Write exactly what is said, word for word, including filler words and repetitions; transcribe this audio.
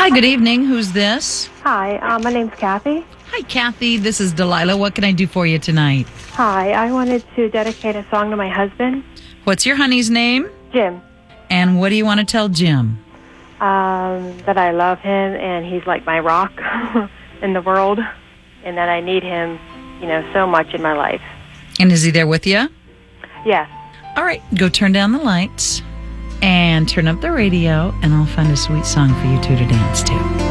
Hi, good evening. Who's this? Hi, uh, my name's Kathy. Hi, Kathy. This is Delilah. What can I do for you tonight? Hi, I wanted to dedicate a song to my husband, What's your honey's name? Jim. And what do you want to tell Jim? Um, that I love him and he's like my rock in the world, and that I need him, you know, so much in my life. And is he there with you? Yes. All right, go turn down the lights and turn up the radio, and I'll find a sweet song for you two to dance to.